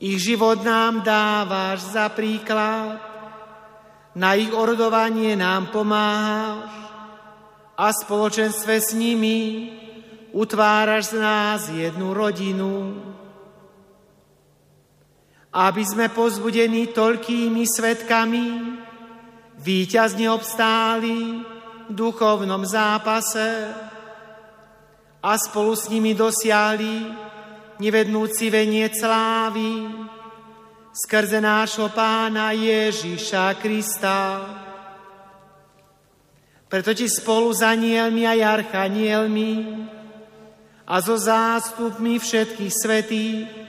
Ich život nám dávaš za príklad, na ich orodovanie nám pomáhaš a v spoločenstve s nimi utváraš z nás jednu rodinu. Aby sme pozbudení toľkými svedkami víťazne obstáli v duchovnom zápase a spolu s nimi dosiahli nevednúci veniec slávy skrze nášho Pána Ježiša Krista. Preto ti spolu s anielmi a archanielmi a so zástupmi všetkých svätých